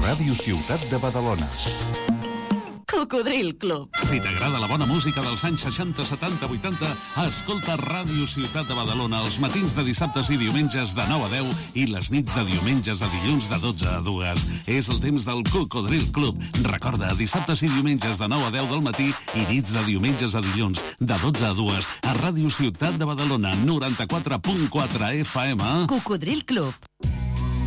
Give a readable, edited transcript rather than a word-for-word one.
Ràdio Ciutat de Badalona. Cocodril Club. Si t'agrada la bona música dels anys 60, 70, 80, escolta Ràdio Ciutat de Badalona els matins de dissabtes i diumenges de 9 a 10 i les nits de diumenges a dilluns de 12 a 2. És el temps del Cocodril Club. Recorda, dissabtes i diumenges de 9 a 10 del matí i nits de diumenges a dilluns de 12 a 2 a Ràdio Ciutat de Badalona, 94.4 FM. Cocodril Club.